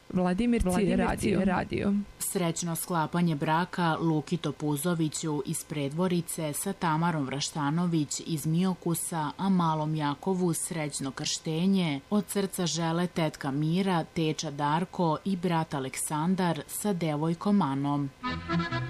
Vladimirci radio. Srećno sklapanje braka Luki Topuzoviću iz Predvorice sa Tamarom Vraštanović iz Miokusa, a malom Jakovu srećno krštenje od srca žele tetka Mira, teča Darko i brat Aleksandar sa devojkom Anom.